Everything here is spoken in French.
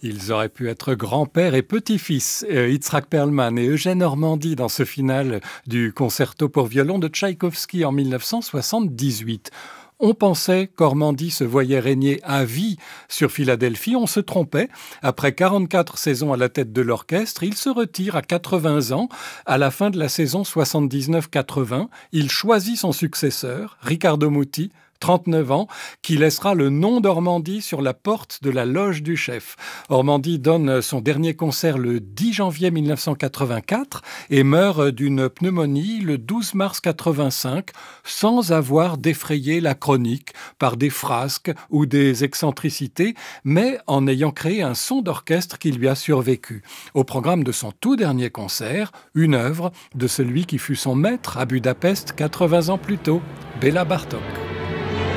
Ils auraient pu être grand-père et petit-fils, Itzhak Perlman et Eugène Ormandy dans ce final du concerto pour violon de Tchaïkovski en 1978. On pensait qu'Ormandy se voyait régner à vie sur Philadelphie. On se trompait. Après 44 saisons à la tête de l'orchestre, il se retire à 80 ans. À la fin de la saison 79-80, il choisit son successeur, Riccardo Muti, 39 ans, qui laissera le nom d'Ormandy sur la porte de la loge du chef. Ormandy donne son dernier concert le 10 janvier 1984 et meurt d'une pneumonie le 12 mars 85 sans avoir défrayé la chronique par des frasques ou des excentricités, mais en ayant créé un son d'orchestre qui lui a survécu. Au programme de son tout dernier concert, une œuvre de celui qui fut son maître à Budapest 80 ans plus tôt, Béla Bartók.